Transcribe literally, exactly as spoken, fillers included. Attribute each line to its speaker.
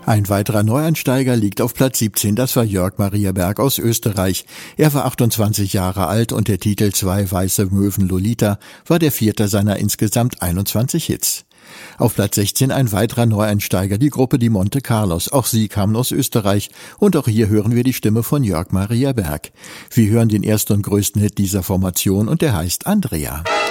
Speaker 1: Ein weiterer Neueinsteiger liegt auf Platz siebzehn, das war Jörg Maria Berg aus Österreich. Er war achtundzwanzig Jahre alt und der Titel Zwei weiße Möwen Lolita war der vierte seiner insgesamt einundzwanzig Hits. Auf Platz sechzehn ein weiterer Neueinsteiger, die Gruppe Die Monte Carlos. Auch sie kamen aus Österreich und auch hier hören wir die Stimme von Jörg Maria Berg. Wir hören den ersten und größten Hit dieser Formation und der heißt Andrea.